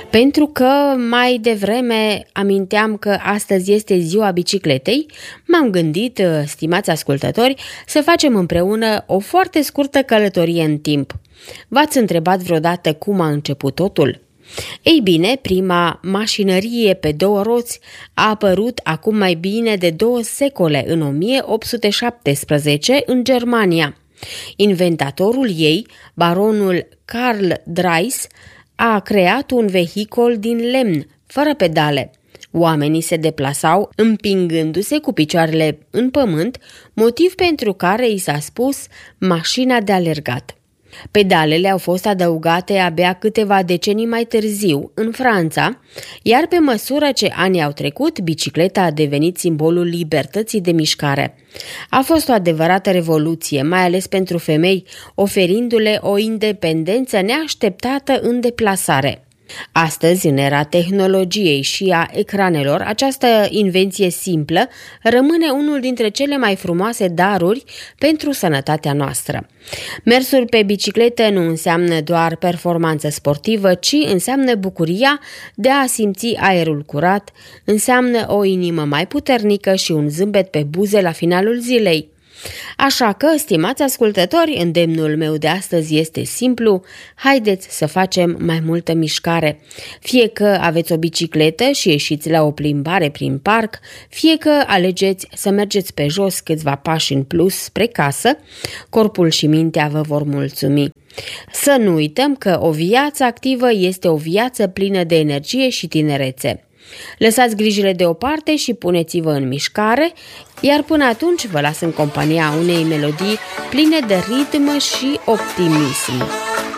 Pentru că mai devreme aminteam că astăzi este ziua bicicletei, m-am gândit, stimați ascultători, să facem împreună o foarte scurtă călătorie în timp. V-ați întrebat vreodată cum a început totul? Ei bine, prima mașinărie pe două roți a apărut acum mai bine de 2 secole, în 1817, în Germania. Inventatorul ei, baronul Karl Drais, a creat un vehicul din lemn, fără pedale. Oamenii se deplasau împingându-se cu picioarele în pământ, motiv pentru care i s-a spus mașina de alergat. Pedalele au fost adăugate abia câteva decenii mai târziu, în Franța, iar pe măsură ce anii au trecut, bicicleta a devenit simbolul libertății de mișcare. A fost o adevărată revoluție, mai ales pentru femei, oferindu-le o independență neașteptată în deplasare. Astăzi, în era tehnologiei și a ecranelor, această invenție simplă rămâne unul dintre cele mai frumoase daruri pentru sănătatea noastră. Mersul pe bicicletă nu înseamnă doar performanță sportivă, ci înseamnă bucuria de a simți aerul curat, înseamnă o inimă mai puternică și un zâmbet pe buze la finalul zilei. Așa că, stimați ascultători, îndemnul meu de astăzi este simplu: haideți să facem mai multă mișcare. Fie că aveți o bicicletă și ieșiți la o plimbare prin parc, fie că alegeți să mergeți pe jos câțiva pași în plus spre casă, corpul și mintea vă vor mulțumi. Să nu uităm că o viață activă este o viață plină de energie și tinerețe. Lăsați grijile deoparte și puneți-vă în mișcare, iar până atunci vă las în compania unei melodii pline de ritm și optimism.